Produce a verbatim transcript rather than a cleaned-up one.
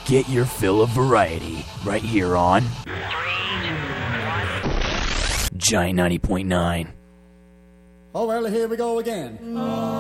Get your fill of variety right here on Giant ninety point nine. Oh, well, here we go again.